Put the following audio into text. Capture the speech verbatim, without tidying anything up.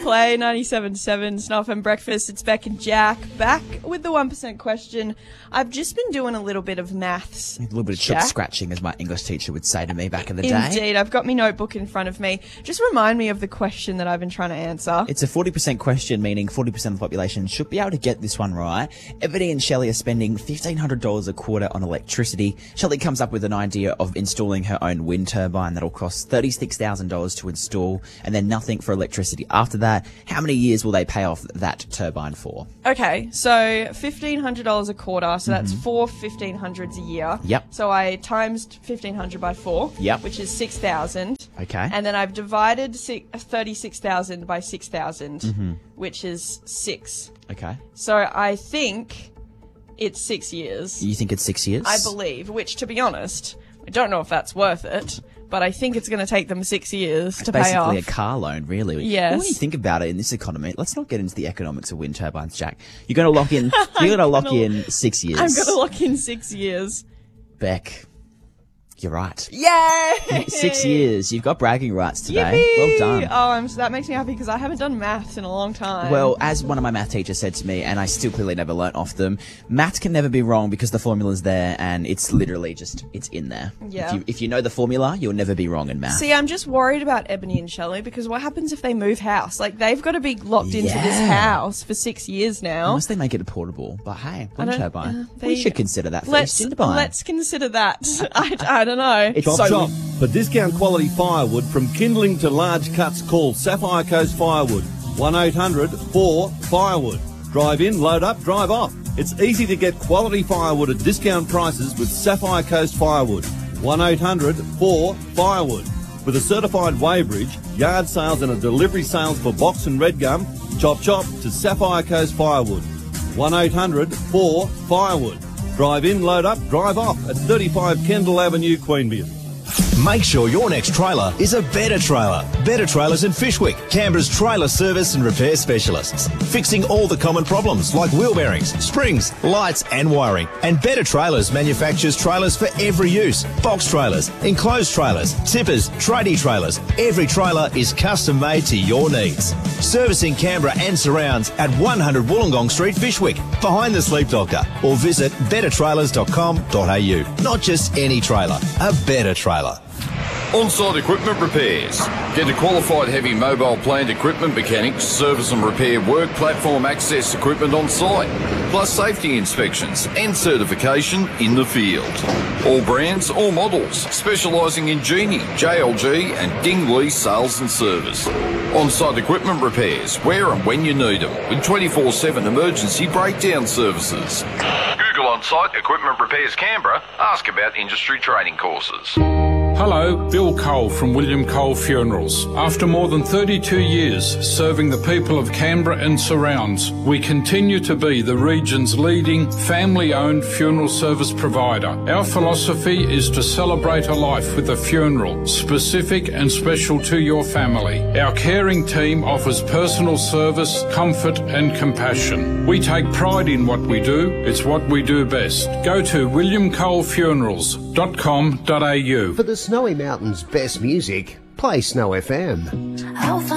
Play, ninety-seven point seven, Snuff and Breakfast. It's Beck and Jack, back with the one percent question. I've just been doing a little bit of maths. A little bit of Jack. chook scratching, as my English teacher would say to me back in the day. Indeed. I've got my notebook in front of me. Just remind me of the question that I've been trying to answer. It's a forty percent question, meaning forty percent of the population should be able to get this one right. Ebony and Shelley are spending fifteen hundred dollars a quarter on electricity. Shelley comes up with an idea of installing her own wind turbine that'll cost thirty-six thousand dollars to install, and then nothing for electricity after that. How many years will they pay off that turbine for? Okay, so fifteen hundred dollars a quarter, so that's Mm-hmm. four fifteen hundreds a year. Yep. So I times fifteen hundred by four, Yep. which is six thousand. Okay. And then I've divided six, thirty-six thousand by six thousand, Mm-hmm. which is six. Okay. So I think it's six years. You think it's six years? I believe, which, to be honest, I don't know if that's worth it, but I think it's going to take them six years to pay off. Basically a car loan, really. Yes. Well, when you think about it in this economy, let's not get into the economics of wind turbines, Jack. You're going to lock in, you're going to lock gonna- in six years. I'm going to lock in six years. Beck, you're right. Yay! Six years. You've got bragging rights today. Yippee! Well done. Oh, I'm, that makes me happy because I haven't done maths in a long time. Well, as one of my math teachers said to me, and I still clearly never learnt off them, math can never be wrong because the formula's there and it's literally just, it's in there. Yeah. If you, if you know the formula, you'll never be wrong in math. See, I'm just worried about Ebony and Shelley because what happens if they move house? Like, they've got to be locked into this Yeah. house for six years now. Unless they make it portable. But hey, wind don't- turbine. uh, we they- should consider that for Let's, Cinnabine. let's consider that. I, I don't know. It's Chop so chop. For discount quality firewood from kindling to large cuts, call Sapphire Coast Firewood. one eight hundred four firewood. Drive in, load up, drive off. It's easy to get quality firewood at discount prices with Sapphire Coast Firewood. one eight hundred four firewood. With a certified weighbridge, yard sales and a delivery sales for box and red gum, chop chop to Sapphire Coast Firewood. one eight hundred four firewood. Drive in, load up, drive off at thirty-five Kendall Avenue, Queanbeyan. Make sure your next trailer is a Better Trailer. Better Trailers in Fishwick, Canberra's trailer service and repair specialists. Fixing all the common problems like wheel bearings, springs, lights and wiring. And Better Trailers manufactures trailers for every use. Box trailers, enclosed trailers, tippers, tradie trailers. Every trailer is custom made to your needs. Servicing Canberra and surrounds at one hundred Wollongong Street, Fishwick, behind the Sleep Doctor. Or visit better trailers dot com dot a u. Not just any trailer, a better trailer. On-site equipment repairs. Get a qualified heavy mobile plant equipment mechanic, service and repair work platform access equipment on site, plus safety inspections and certification in the field. All brands, all models, specialising in Genie, J L G and Dingley sales and service. On-site equipment repairs, where and when you need them, with twenty-four seven emergency breakdown services. Google On-site Equipment Repairs Canberra. Ask about industry training courses. Hello, Bill Cole from William Cole Funerals. After more than thirty-two years serving the people of Canberra and surrounds, we continue to be the region's leading family-owned funeral service provider. Our philosophy is to celebrate a life with a funeral, specific and special to your family. Our caring team offers personal service, comfort and compassion. We take pride in what we do. It's what we do best. Go to william cole funerals dot com dot a u. For the Snowy Mountains' best music, play Snow F M.